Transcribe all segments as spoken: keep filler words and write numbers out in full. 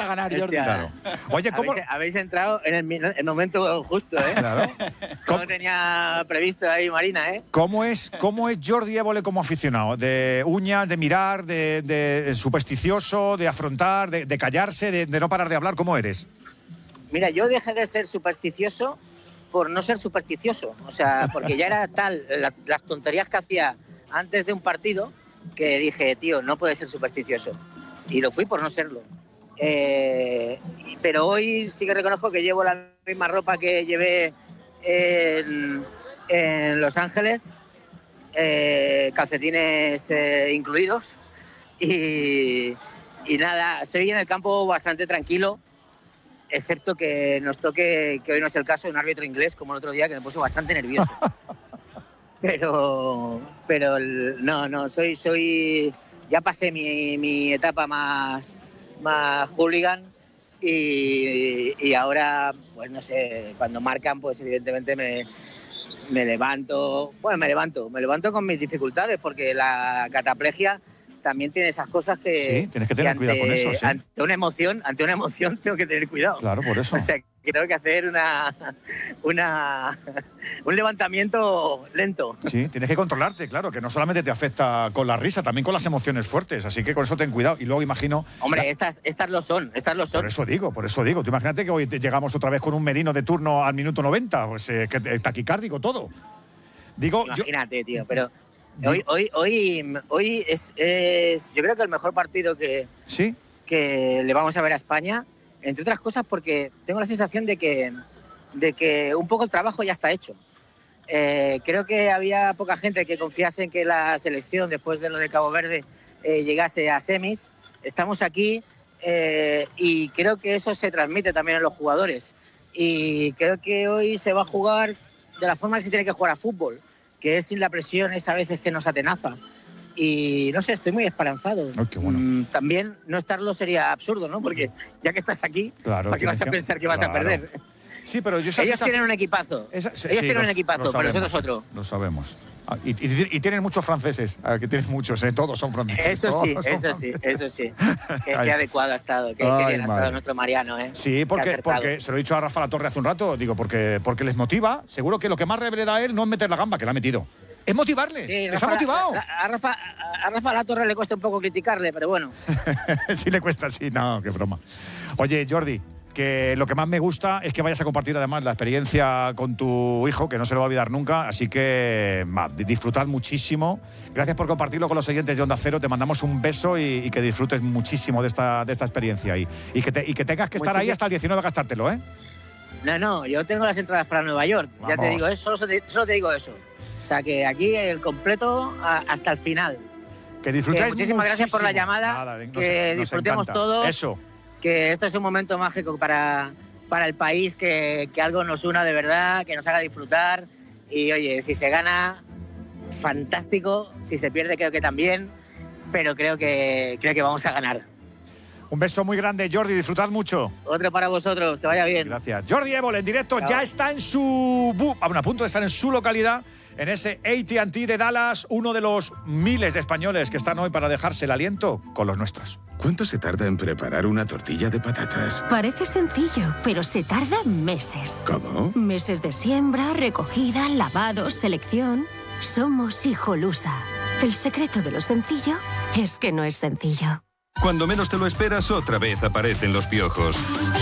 ganar, Jordi. Claro. Oye, ¿cómo...? Habéis, habéis entrado en el, el momento justo, ¿eh? Claro. ¿Cómo tenía previsto ahí Marina, eh? ¿Cómo es, cómo es Jordi Évole como aficionado? ¿De uñas, de mirar, de, de supersticioso, de afrontar, de, de callarse, de, de no parar de hablar? ¿Cómo eres? Mira, yo dejé de ser supersticioso por no ser supersticioso. O sea, porque ya era tal la, las tonterías que hacía antes de un partido que dije, tío, no puedes ser supersticioso. Y lo fui por no serlo. Eh, pero hoy sí que reconozco que llevo la misma ropa que llevé en, en Los Ángeles, eh, calcetines eh, incluidos. Y, y nada, soy en el campo bastante tranquilo. Excepto que nos toque, que hoy no es el caso, de un árbitro inglés como el otro día, que me puso bastante nervioso. Pero, pero no, no, soy, soy, ya pasé mi, mi etapa más, más hooligan y, y ahora, pues no sé, cuando marcan, pues evidentemente me, me levanto, bueno, me levanto, me levanto con mis dificultades, porque la cataplegia también tiene esas cosas que... Sí, tienes que tener que cuidado ante, con eso, sí. Ante una emoción, ante una emoción tengo que tener cuidado. Claro, por eso. O sea, que tengo que hacer una, una un levantamiento lento. Sí, tienes que controlarte, claro, que no solamente te afecta con la risa, también con las emociones fuertes, así que con eso ten cuidado. Y luego imagino... Hombre, la... estas, estas lo son, estas lo son. Por eso digo, por eso digo. Tú imagínate que hoy te llegamos otra vez con un Merino de turno al minuto noventa, pues eh, que, taquicárdico todo. Digo, Imagínate, yo... tío, pero... Hoy, hoy, hoy, hoy es, es, yo creo que el mejor partido que, ¿Sí? que le vamos a ver a España, entre otras cosas porque tengo la sensación de que, de que un poco el trabajo ya está hecho. Eh, creo que había poca gente que confiase en que la selección, después de lo de Cabo Verde, eh, llegase a semis. Estamos aquí eh, y creo que eso se transmite también a los jugadores. Y creo que hoy se va a jugar de la forma que se tiene que jugar a fútbol, que es sin la presión esa veces que nos atenaza. Y no sé, estoy muy esperanzado. Oh, qué bueno. mm, también no estarlo sería absurdo, ¿no? Porque ya que estás aquí, claro, ¿para qué vas a que... pensar que vas claro. a perder? Sí, pero yo Ellos esa... tienen un equipazo. Esa... Sí, Ellos sí, tienen los, un equipazo, pero nosotros otro. Lo sabemos. Ah, y, y, y tienen muchos franceses, ah, que tienen muchos, ¿eh? Todos son franceses. Eso sí, son eso sí, eso sí. Qué, qué adecuado ha estado, qué, Ay, qué bien ha madre. estado nuestro Mariano, ¿eh? Sí, porque, porque se lo he dicho a Rafa Latorre hace un rato, digo, porque, porque les motiva. Seguro que lo que más le da a él no es meter la gamba, que la ha metido. Es motivarles, sí, les Rafa, ha motivado. A, a, Rafa, a Rafa Latorre le cuesta un poco criticarle, pero bueno. Sí le cuesta, sí, no, qué broma. Oye, Jordi, que lo que más me gusta es que vayas a compartir además la experiencia con tu hijo, que no se lo va a olvidar nunca, así que ma, disfrutad muchísimo. Gracias por compartirlo con los oyentes de Onda Cero, te mandamos un beso y, y que disfrutes muchísimo de esta, de esta experiencia y, y, que te, y que tengas que estar Muchísimo. ahí hasta el diecinueve a gastártelo, ¿eh? No, no, yo tengo las entradas para Nueva York, Vamos. ya te digo eso, solo, solo te digo eso. O sea, que aquí el completo a, hasta el final. Que disfrutéis eh, Muchísimas muchísimo. gracias por la llamada, Nada, nos, que nos disfrutemos encanta. todos. Eso. Que esto es un momento mágico para, para el país, que, que algo nos una de verdad, que nos haga disfrutar. Y oye, si se gana, fantástico. Si se pierde, creo que también. Pero creo que, creo que vamos a ganar. Un beso muy grande, Jordi, disfrutad mucho. Otro para vosotros, que vaya bien. Gracias. Jordi Évole en directo. Chao. Ya está en su... Bueno, a punto de estar en su localidad, en ese A T and T de Dallas, uno de los miles de españoles que están hoy para dejarse el aliento con los nuestros. ¿Cuánto se tarda en preparar una tortilla de patatas? Parece sencillo, pero se tarda meses. ¿Cómo? Meses de siembra, recogida, lavado, selección. Somos Hijolusa. El secreto de lo sencillo es que no es sencillo. Cuando menos te lo esperas, otra vez aparecen los piojos.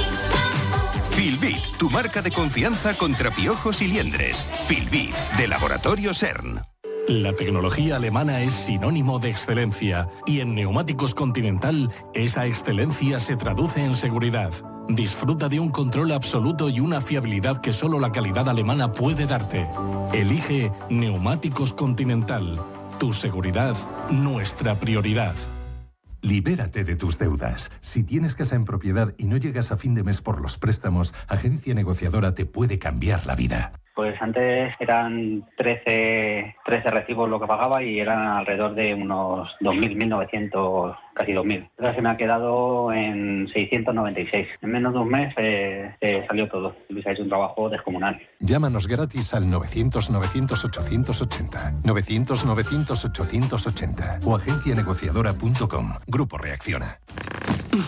Filbit, tu marca de confianza contra piojos y liendres. Filbit, de Laboratorio CERN. La tecnología alemana es sinónimo de excelencia y en Neumáticos Continental esa excelencia se traduce en seguridad. Disfruta de un control absoluto y una fiabilidad que solo la calidad alemana puede darte. Elige Neumáticos Continental. Tu seguridad, nuestra prioridad. Libérate de tus deudas. Si tienes casa en propiedad y no llegas a fin de mes por los préstamos, Agencia Negociadora te puede cambiar la vida. Pues antes eran trece, trece recibos lo que pagaba y eran alrededor de unos dos mil, mil novecientos, casi dos mil. Ahora se me ha quedado en seiscientos noventa y seis. En menos de un mes eh, eh, salió todo. Luis ha hecho un trabajo descomunal. Llámanos gratis al novecientos, novecientos, ochocientos ochenta. novecientos, novecientos, ochocientos ochenta. O agencia negociadora punto com. Grupo Reacciona.